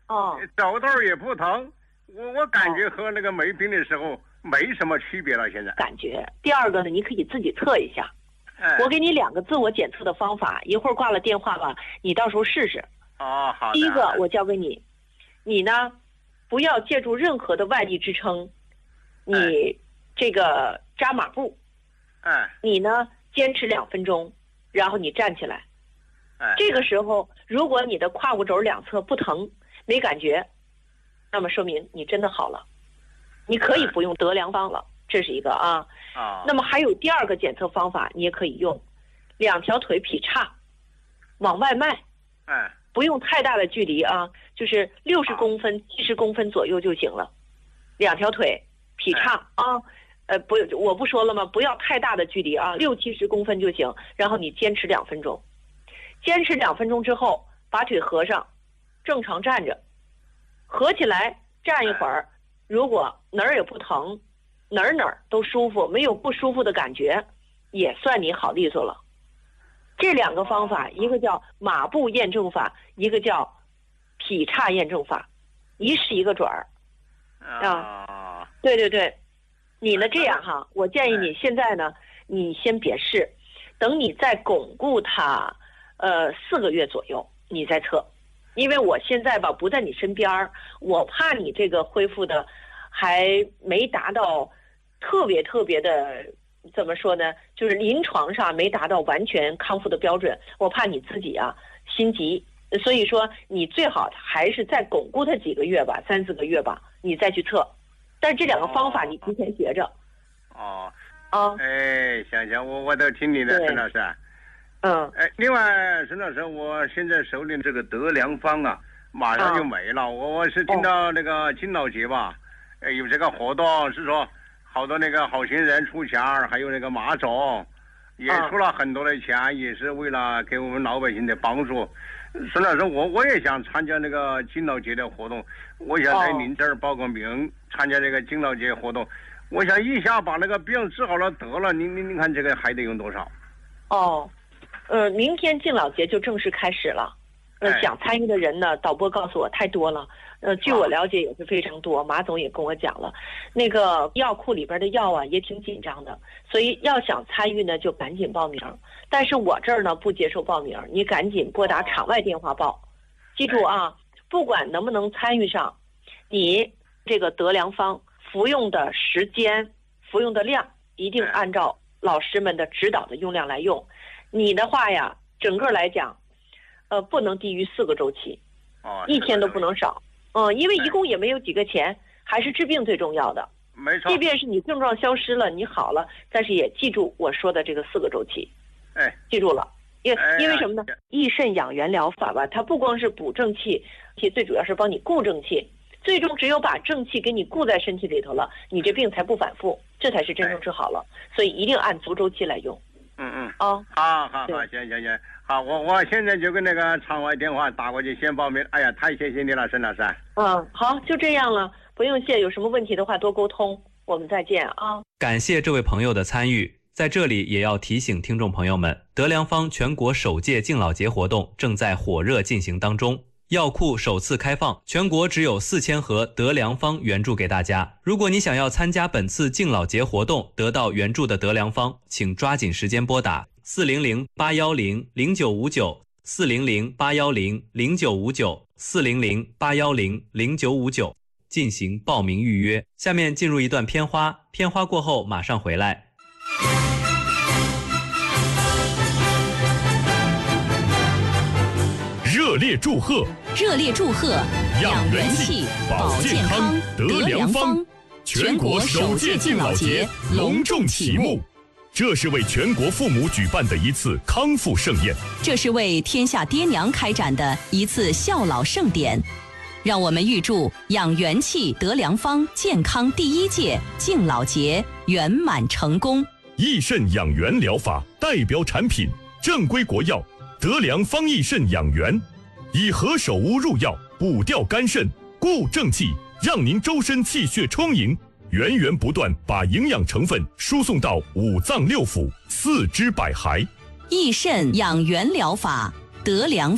哦， 走道也不疼，我感觉和那个没病的时候没什么区别了。现在感觉。第二个呢，你可以自己测一下。我给你2个自我检测的方法，一会儿挂了电话吧，你到时候试试。 哦，好的。 第一个我教给你，你呢，不要借助任何的外力支撑，你这个扎马步。你呢，坚持2分钟，然后你站起来。这个时候，如果你的胯骨轴两侧不疼，没感觉，那么说明你真的好了，你可以不用德良方了，这是一个啊。那么还有第2个检测方法，你也可以用2条腿劈叉，往外迈，不用太大的距离啊，就是60公分、70公分左右就行了，2条腿劈叉啊。不，我不说了吗？不要太大的距离啊，60、70公分就行。然后你坚持2分钟，坚持2分钟之后，把腿合上，正常站着，合起来站一会儿。如果哪儿也不疼，哪儿都舒服，没有不舒服的感觉，也算你好利索了。这2个方法，一个叫马步验证法，一个叫劈叉验证法，一是一个准儿啊。对对对。你呢这样哈，我建议你现在呢，你先别试，等你再巩固它4个月左右，你再测。因为我现在吧不在你身边，我怕你这个恢复的还没达到特别的，怎么说呢，就是临床上没达到完全康复的标准，我怕你自己啊心急。所以说你最好还是再巩固它几个月吧，3、4个月吧，你再去测。但是这2个方法你提前学着。 行，我都听你的，沈老师。另外，沈老师，我现在手里这个德良方啊，马上就没了。我是听到那个敬老节吧，有这个活动，是说好多那个好心人出钱，还有那个马总也出了很多的钱，也是为了给我们老百姓的帮助。沈老师，我也想参加那个敬老节的活动，我想在您这儿报个名，参加这个敬老节活动。我想一下把那个病治好了得了，您看这个还得用多少？ 明天敬老节就正式开始了。想参与的人呢，导播告诉我太多了。据我了解也是非常多，马总也跟我讲了，那个药库里边的药啊也挺紧张的，所以要想参与呢就赶紧报名。但是我这儿呢不接受报名，你赶紧拨打场外电话报。记住啊，不管能不能参与上，你这个德良方服用的时间、服用的量一定按照老师们的指导的用量来用。你的话呀，整个来讲，不能低于4个周期，1天都不能少。因为一共也没有几个钱，还是治病最重要的。 没错。 即便是你症状消失了，你好了，但是也记住我说的这个4个周期。记住了。因为什么呢？益肾养元疗法吧，它不光是补正气，最主要是帮你固正气。最终只有把正气给你固在身体里头了，你这病才不反复，这才是真正治好了。所以一定按足周期来用。 好，行，好，我现在就跟那个场外电话打过去先报名。哎呀，太谢谢你了，沈老师。 好，就这样了，不用谢。有什么问题的话多沟通，我们再见啊。 感谢这位朋友的参与。在这里也要提醒听众朋友们，德良方全国首届敬老节活动正在火热进行当中。药库首次开放，全国只有4000盒德良方援助给大家。如果你想要参加本次敬老节活动，得到援助的德良方，请抓紧时间拨打400-810-0959 400-810-0959 400-810-0959进行报名预约。下面进入一段片花，片花过后马上回来。 热烈祝贺！养元气、保健康，德良方全国首届敬老节隆重启幕。这是为全国父母举办的一次康复盛宴， 这是为天下爹娘开展的一次孝老盛典。让我们预祝养元气德良方健康第1届敬老节圆满成功。 益肾养元疗法代表产品，正规国药德良方益肾养元，以何首乌入药，补调肝肾，固正气，让您周身气血充盈，源源不断把营养成分输送到5脏6腑、4肢百骸。 益肾养元疗法，德良